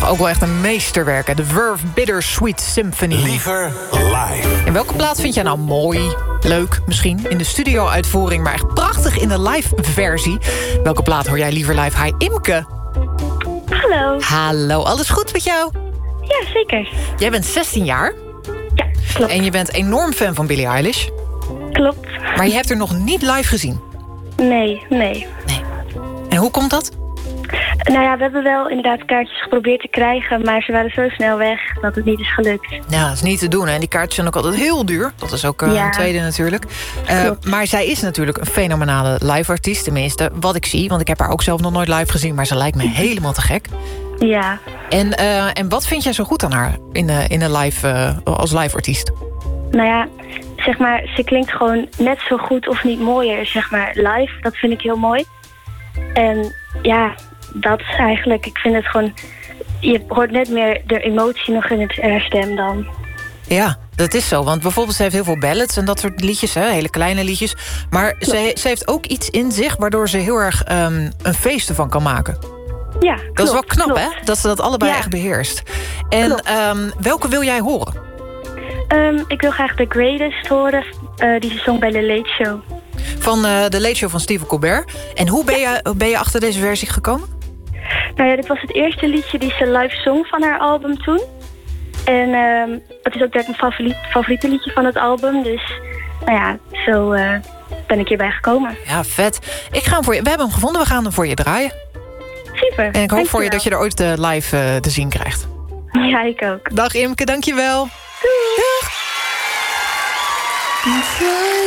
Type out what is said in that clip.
toch ook wel echt een meesterwerk, hè? De Verve Bittersweet Symphony. Liever live. En welke plaat vind jij nou mooi, leuk misschien, in de studio-uitvoering, maar echt prachtig in de live-versie? Welke plaat hoor jij liever live? Hi, Imke. Hallo. Hallo, alles goed met jou? Ja, zeker. Jij bent 16 jaar. Ja, klopt. En je bent enorm fan van Billie Eilish. Klopt. Maar je hebt haar nog niet live gezien. Nee. En hoe komt dat? Nou ja, we hebben wel inderdaad kaartjes geprobeerd te krijgen, maar ze waren zo snel weg dat het niet is gelukt. Nou, dat is niet te doen. En die kaartjes zijn ook altijd heel duur. Dat is ook een tweede natuurlijk. Maar zij is natuurlijk een fenomenale live-artiest. Tenminste, wat ik zie. Want ik heb haar ook zelf nog nooit live gezien. Maar ze lijkt me helemaal te gek. Ja. En wat vind jij zo goed aan haar als live-artiest? Nou ja, zeg maar, ze klinkt gewoon net zo goed of niet mooier, zeg maar, live. Dat vind ik heel mooi. En ja, dat is eigenlijk, ik vind het gewoon, je hoort net meer de emotie nog in haar stem dan. Ja, dat is zo. Want bijvoorbeeld, ze heeft heel veel ballads en dat soort liedjes, hè, hele kleine liedjes. Maar ze heeft ook iets in zich waardoor ze heel erg een feest ervan kan maken. Ja, dat is wel knap, hè? Dat ze dat allebei echt beheerst. En welke wil jij horen? Ik wil graag The Greatest horen, die ze zong bij The Late Show. Van The Late Show van Stephen Colbert. En hoe ben je achter deze versie gekomen? Nou ja, dit was het eerste liedje die ze live zong van haar album toen. En het is ook direct mijn favoriete liedje van het album. Dus nou ja, zo ben ik hierbij gekomen. Ja, vet. We hebben hem gevonden, we gaan hem voor je draaien. Super. En ik hoop voor je dat je er ooit live te zien krijgt. Ja, ik ook. Dag Imke, dankjewel. Doei. Dag.